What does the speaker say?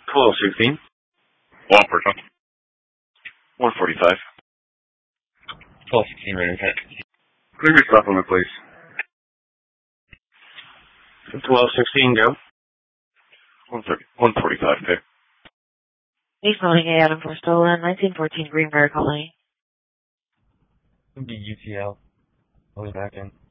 1216. Law enforcement. 145. 1216, right in front. Clear your supplement, please. 1216, go. 145, pick. East Mounting A, Adam for stolen, 1914 Green Bear Colony. It would be UTL. I'll be back in.